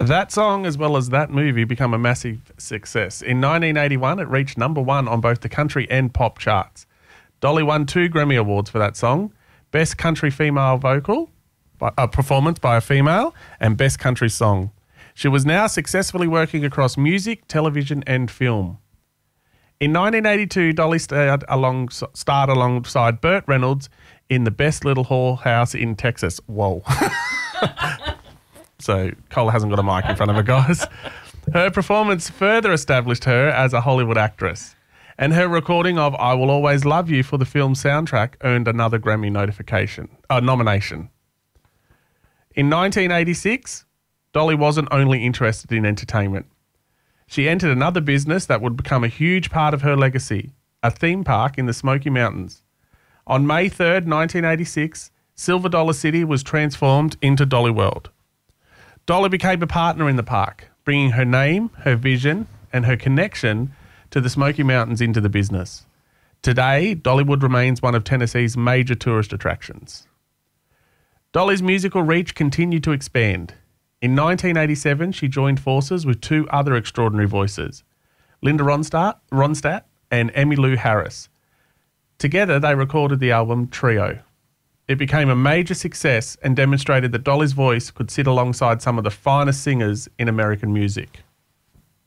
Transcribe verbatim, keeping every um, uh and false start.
That song, as well as that movie, become a massive success. In nineteen eighty-one, it reached number one on both the country and pop charts. Dolly won two Grammy Awards for that song, Best Country Female Vocal, a performance by a female, and Best Country Song. She was now successfully working across music, television, and film. In nineteen eighty-two, Dolly starred, along, starred alongside Burt Reynolds in The Best Little Whorehouse in Texas. Whoa. So Cole hasn't got a mic in front of her, guys. Her performance further established her as a Hollywood actress, and her recording of I Will Always Love You for the film soundtrack earned another Grammy notification, uh, nomination. In nineteen eighty-six, Dolly wasn't only interested in entertainment. She entered another business that would become a huge part of her legacy, a theme park in the Smoky Mountains. On May third, nineteen eighty-six, Silver Dollar City was transformed into Dolly World. Dolly became a partner in the park, bringing her name, her vision, and her connection to the Smoky Mountains into the business. Today, Dollywood remains one of Tennessee's major tourist attractions. Dolly's musical reach continued to expand. In nineteen eighty-seven, she joined forces with two other extraordinary voices, Linda Ronstadt, Ronstadt and Emmylou Harris. Together, they recorded the album Trio. It became a major success and demonstrated that Dolly's voice could sit alongside some of the finest singers in American music.